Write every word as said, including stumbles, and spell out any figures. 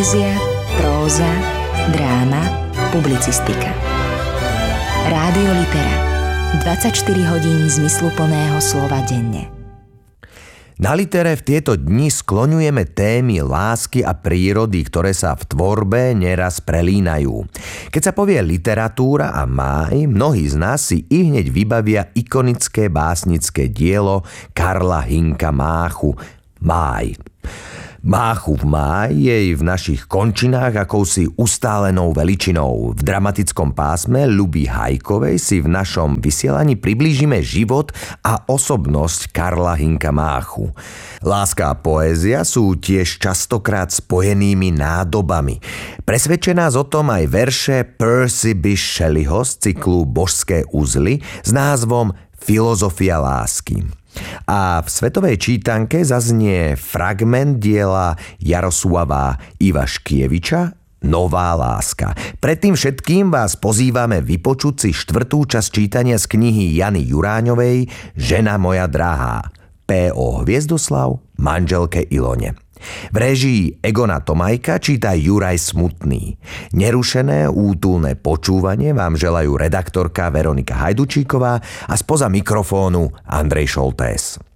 Poézia, próza, dráma, publicistika. Rádio Litera. dvadsaťštyri hodín zmysluplného slova denne. Na Litere v tieto dni skloňujeme témy lásky a prírody, ktoré sa v tvorbe neraz prelínajú. Keď sa povie literatúra a máj, mnohí z nás si ihneď vybavia ikonické básnické dielo Karla Hynka Máchu Máj. Máchu v máji je v našich končinách akousi ustálenou veličinou. V dramatickom pásme Ľuby Hajkovej si v našom vysielaní priblížime život a osobnosť Karla Hynka Máchu. Láska a poézia sú tiež častokrát spojenými nádobami. Presvedčia nás o tom aj verše Percy Bysshe Shelleyho z cyklu Božské uzly s názvom Filozofia lásky. A v svetovej čítanke zaznie fragment diela Jaroslava Ivaškieviča Nová láska. Predtým všetkým vás pozývame vypočuť si štvrtú časť čítania z knihy Jany Juráňovej Žena moja drahá. pé ó Hviezdoslav manželke Ilone. V réžii Egona Tomajka číta Juraj Smutný. Nerušené útulné počúvanie vám želajú redaktorka Veronika Hajdučíková a spoza mikrofónu Andrej Šoltés.